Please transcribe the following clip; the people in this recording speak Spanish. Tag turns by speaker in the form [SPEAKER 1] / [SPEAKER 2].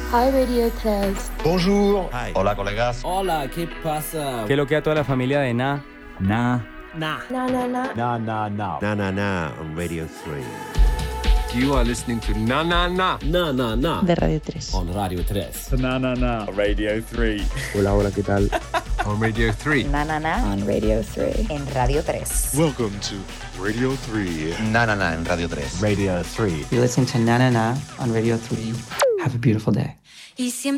[SPEAKER 1] Hi Radio 3.
[SPEAKER 2] Bonjour.
[SPEAKER 3] Hi.
[SPEAKER 4] Hola, colegas.
[SPEAKER 5] Hola, ¿qué pasa?
[SPEAKER 6] ¿Qué es lo que a toda la familia de Na?
[SPEAKER 5] Na.
[SPEAKER 1] Na na na.
[SPEAKER 2] Na na na.
[SPEAKER 3] Na Na Na on Radio 3.
[SPEAKER 7] You are listening to Na Na Na.
[SPEAKER 5] Na na na.
[SPEAKER 1] De Radio 3.
[SPEAKER 5] On Radio 3.
[SPEAKER 2] Na na na. Radio 3.
[SPEAKER 8] Hola, ¿qué tal?
[SPEAKER 7] On Radio 3.
[SPEAKER 1] Na na na. On Radio 3. En Radio 3.
[SPEAKER 2] Welcome to Radio 3.
[SPEAKER 4] Na Na Na en Radio 3.
[SPEAKER 2] Radio 3.
[SPEAKER 9] You're listening to Na Na Na on Radio 3. Have a beautiful day.
[SPEAKER 10] Y siempre